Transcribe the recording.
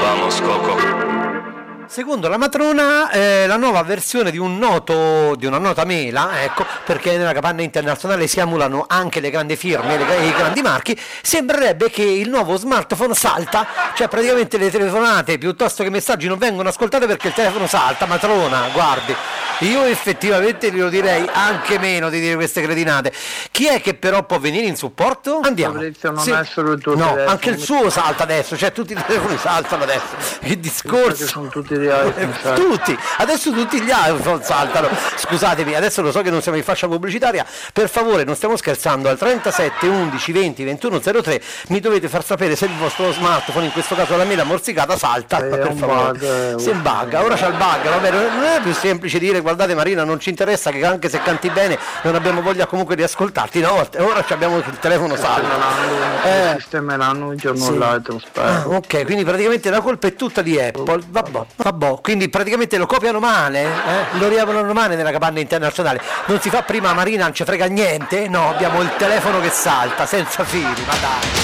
Vamos Coco. Secondo la matrona, la nuova versione di una nota mela, ecco, perché nella capanna internazionale si emulano anche le grandi firme, i grandi marchi, sembrerebbe che il nuovo smartphone salta, cioè praticamente le telefonate piuttosto che messaggi non vengono ascoltate perché il telefono salta. Matrona, guardi, io effettivamente glielo direi anche meno di dire queste cretinate. Chi è che però può venire in supporto? Andiamo. Fabrizio, non è solo il tuo telefono. Anche il suo salta adesso, cioè tutti i telefoni saltano adesso. Che discorso. Sono tutti di iPhone, tutti, adesso tutti gli iPhone saltano. Scusatemi, adesso lo so che non siamo in fascia pubblicitaria, per favore non stiamo scherzando. Al 37 11 20 21 03 mi dovete far sapere se il vostro smartphone, in questo caso la mela morsicata, salta, per favore. Se bugga, ora c'è il bug, vabbè, non è più semplice dire guardate Marina, non ci interessa che anche se canti bene non abbiamo voglia comunque di ascoltarti, no, ora abbiamo il telefono salta. Sistemeranno un giorno l'altro, spero. Ok, quindi praticamente la colpa è tutta di Apple. Vabbè, quindi praticamente lo copiano male, lo riaprono male nella capanna internazionale. Non si fa prima Marina, non ci frega niente, no, abbiamo il telefono che salta senza fili, ma dai.